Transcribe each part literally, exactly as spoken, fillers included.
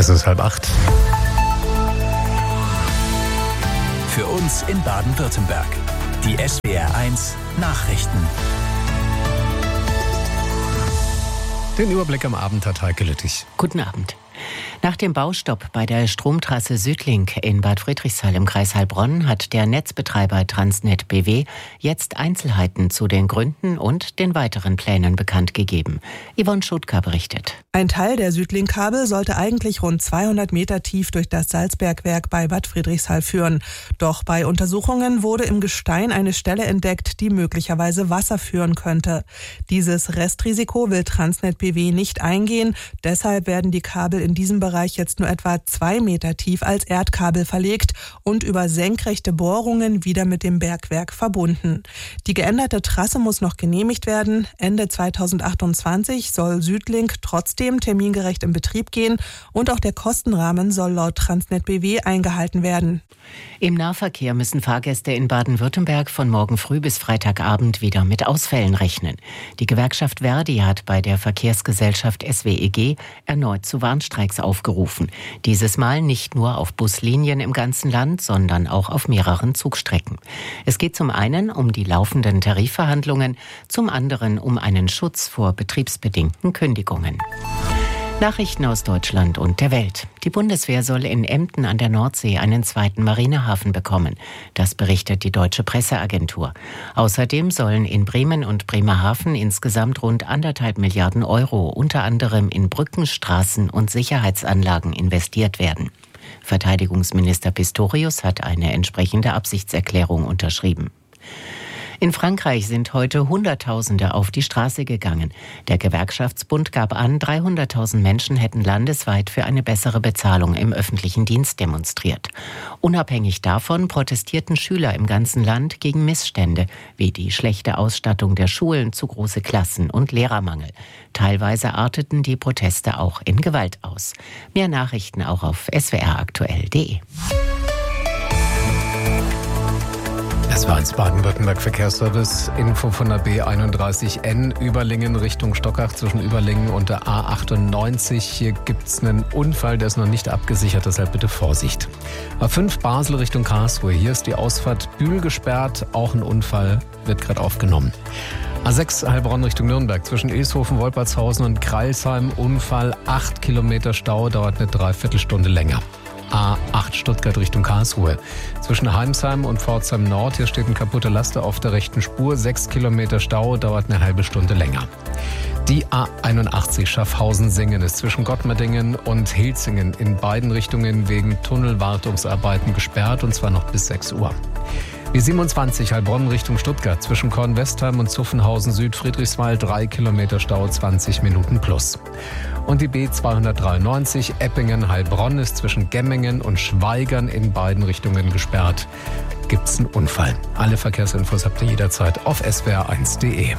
Es ist halb acht. Für uns in Baden-Württemberg. Die S W R eins Nachrichten. Den Überblick am Abend hat Heike Lüttich. Guten Abend. Nach dem Baustopp bei der Stromtrasse Südlink in Bad Friedrichshall im Kreis Heilbronn hat der Netzbetreiber Transnet B W jetzt Einzelheiten zu den Gründen und den weiteren Plänen bekannt gegeben. Yvonne Schutka berichtet. Ein Teil der Südlink-Kabel sollte eigentlich rund zweihundert Meter tief durch das Salzbergwerk bei Bad Friedrichshall führen. Doch bei Untersuchungen wurde im Gestein eine Stelle entdeckt, die möglicherweise Wasser führen könnte. Dieses Restrisiko will Transnet B W nicht eingehen. Deshalb werden die Kabel in diesem Bereich jetzt nur etwa zwei Meter tief als Erdkabel verlegt und über senkrechte Bohrungen wieder mit dem Bergwerk verbunden. Die geänderte Trasse muss noch genehmigt werden. Ende zweitausendachtundzwanzig soll Südlink trotzdem termingerecht in Betrieb gehen und auch der Kostenrahmen soll laut Transnet B W eingehalten werden. Im Nahverkehr müssen Fahrgäste in Baden-Württemberg von morgen früh bis Freitagabend wieder mit Ausfällen rechnen. Die Gewerkschaft Verdi hat bei der Verkehrsgesellschaft S W E G erneut zu Warnstreiks aufgerufen. Dieses Mal nicht nur auf Buslinien im ganzen Land, sondern auch auf mehreren Zugstrecken. Es geht zum einen um die laufenden Tarifverhandlungen, zum anderen um einen Schutz vor betriebsbedingten Kündigungen. Nachrichten aus Deutschland und der Welt. Die Bundeswehr soll in Emden an der Nordsee einen zweiten Marinehafen bekommen. Das berichtet die Deutsche Presseagentur. Außerdem sollen in Bremen und Bremerhaven insgesamt rund anderthalb Milliarden Euro unter anderem in Brücken, Straßen und Sicherheitsanlagen investiert werden. Verteidigungsminister Pistorius hat eine entsprechende Absichtserklärung unterschrieben. In Frankreich sind heute Hunderttausende auf die Straße gegangen. Der Gewerkschaftsbund gab an, dreihunderttausend Menschen hätten landesweit für eine bessere Bezahlung im öffentlichen Dienst demonstriert. Unabhängig davon protestierten Schüler im ganzen Land gegen Missstände, wie die schlechte Ausstattung der Schulen, zu große Klassen und Lehrermangel. Teilweise arteten die Proteste auch in Gewalt aus. Mehr Nachrichten auch auf s w r aktuell punkt d e. Es war eins Baden-Württemberg Verkehrsservice. Info von der B einunddreißig N Überlingen Richtung Stockach zwischen Überlingen und der A achtundneunzig. Hier gibt es einen Unfall, der ist noch nicht abgesichert, deshalb bitte Vorsicht. A fünf Basel Richtung Karlsruhe. Hier ist die Ausfahrt Bühl gesperrt. Auch ein Unfall wird gerade aufgenommen. A sechs Heilbronn Richtung Nürnberg zwischen Ilshofen, Wolpertshausen und Kreilsheim. Unfall, acht Kilometer Stau, dauert eine Dreiviertelstunde länger. A acht Stuttgart Richtung Karlsruhe. Zwischen Heimsheim und Pforzheim Nord, hier steht ein kaputter Laster auf der rechten Spur. Sechs Kilometer Stau, dauert eine halbe Stunde länger. Die A einundachtzig Schaffhausen-Singen ist zwischen Gottmerdingen und Hilzingen in beiden Richtungen wegen Tunnelwartungsarbeiten gesperrt, und zwar noch bis sechs Uhr. B siebenundzwanzig Heilbronn Richtung Stuttgart zwischen Kornwestheim und Zuffenhausen Süd Friedrichswald, drei Kilometer Stau, zwanzig Minuten plus. Und die B zweihundertdreiundneunzig Eppingen-Heilbronn ist zwischen Gemmingen und Schweigern in beiden Richtungen gesperrt. Gibt's einen Unfall. Alle Verkehrsinfos habt ihr jederzeit auf s w r eins punkt d e.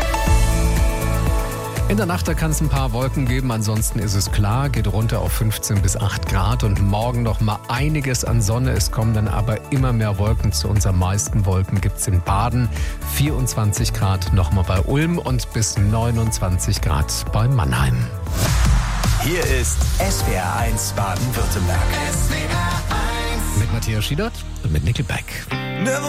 In der Nacht, da kann es ein paar Wolken geben, ansonsten ist es klar, geht runter auf fünfzehn bis acht Grad und morgen noch mal einiges an Sonne. Es kommen dann aber immer mehr Wolken zu uns. Am meisten Wolken gibt es in Baden, vierundzwanzig Grad nochmal bei Ulm und bis neunundzwanzig Grad bei Mannheim. Hier ist S W R eins Baden-Württemberg. Mit Matthias Schiedert und mit Nickelback.